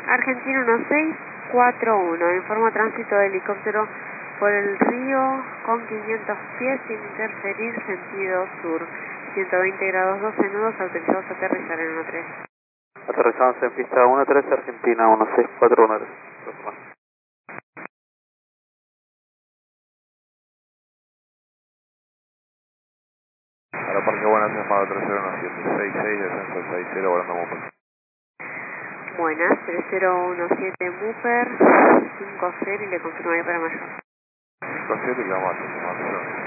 Argentina 1641, informa tránsito de helicóptero por el río con 500 pies sin interferir, sentido sur. 120 grados 12 nudos, autorizados a aterrizar en 13. Aterrizamos en pista 13, Argentina 1641. Aeroparque Buenas, llamado 301766, descenso 60, volando Mooper. Buenas, 3017 Mooper, 50 y le confirmo ahí para mayor. 57 y vamos a tomar